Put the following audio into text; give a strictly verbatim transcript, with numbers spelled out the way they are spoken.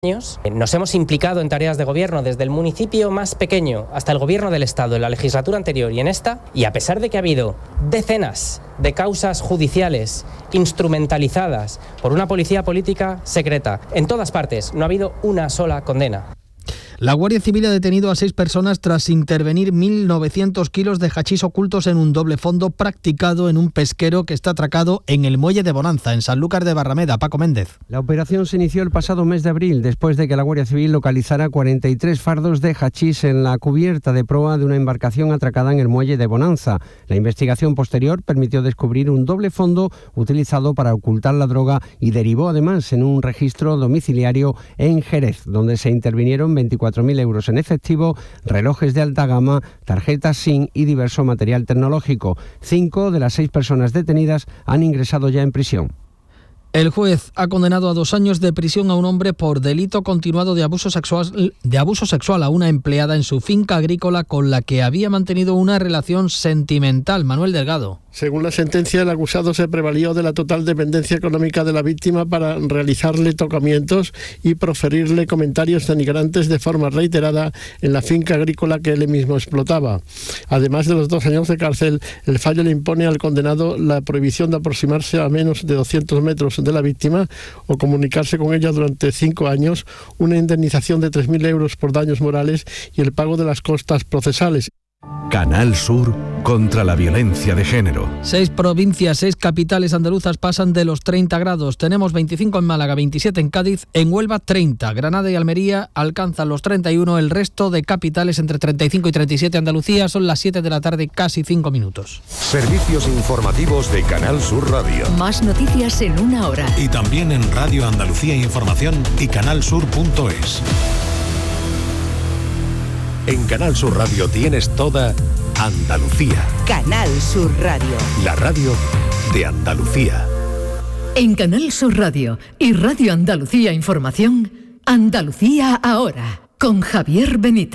Nos hemos implicado en tareas de gobierno desde el municipio más pequeño hasta el gobierno del Estado en la legislatura anterior y en esta, y a pesar de que ha habido decenas de causas judiciales instrumentalizadas por una policía política secreta, en todas partes no ha habido una sola condena. La Guardia Civil ha detenido a seis personas tras intervenir mil novecientos kilos de hachís ocultos en un doble fondo practicado en un pesquero que está atracado en el muelle de Bonanza, en Sanlúcar de Barrameda. Paco Méndez. La operación se inició el pasado mes de abril, después de que la Guardia Civil localizara cuarenta y tres fardos de hachís en la cubierta de proa de una embarcación atracada en el muelle de Bonanza. La investigación posterior permitió descubrir un doble fondo utilizado para ocultar la droga y derivó además en un registro domiciliario en Jerez, donde se intervinieron veinticuatro mil euros en efectivo, relojes de alta gama, tarjetas SIM y diverso material tecnológico. Cinco de las seis personas detenidas han ingresado ya en prisión. El juez ha condenado a dos años de prisión a un hombre por delito continuado de abuso sexual, de abuso sexual a una empleada en su finca agrícola con la que había mantenido una relación sentimental. Manuel Delgado. Según la sentencia, el acusado se prevalió de la total dependencia económica de la víctima para realizarle tocamientos y proferirle comentarios denigrantes de forma reiterada en la finca agrícola que él mismo explotaba. Además de los dos años de cárcel, el fallo le impone al condenado la prohibición de aproximarse a menos de doscientos metros de la víctima o comunicarse con ella durante cinco años, una indemnización de tres mil euros por daños morales y el pago de las costas procesales. Canal Sur contra la violencia de género. Seis provincias, seis capitales andaluzas pasan de los treinta grados. Tenemos veinticinco en Málaga, veintisiete en Cádiz, en Huelva treinta. Granada y Almería alcanzan los treinta y uno. El resto de capitales entre treinta y cinco y treinta y siete. Andalucía son las siete de la tarde, casi cinco minutos. Servicios informativos de Canal Sur Radio. Más noticias en una hora. Y también en Radio Andalucía Información y canalsur punto es. En Canal Sur Radio tienes toda Andalucía. Canal Sur Radio. La radio de Andalucía. En Canal Sur Radio y Radio Andalucía Información, Andalucía ahora, con Javier Benítez.